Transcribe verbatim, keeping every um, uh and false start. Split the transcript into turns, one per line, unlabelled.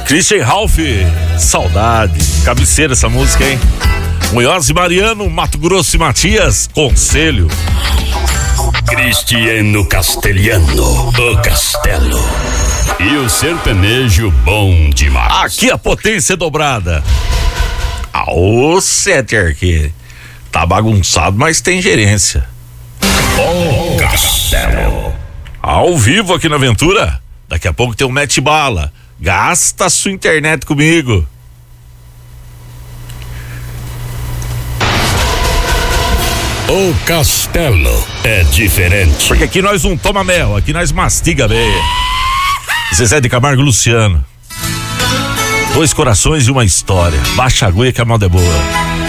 Christian Ralph, saudade. Cabeceira essa música, hein? Munhoz e Mariano, Mato Grosso e Matias, Conselho.
Cristiano Castelhano, o Castelo. E o sertanejo bom demais.
Aqui a potência dobrada. Aô, sete arqueiro. Tá bagunçado, mas tem gerência.
O Castelo.
Ao vivo aqui na Aventura. Daqui a pouco tem um mete bala. Gasta a sua internet comigo.
O Castelo é diferente.
Porque aqui nós não toma mel, aqui nós mastiga bem. Zezé de Camargo e Luciano. Dois corações e uma história. Baixa a agulha que a moda é boa.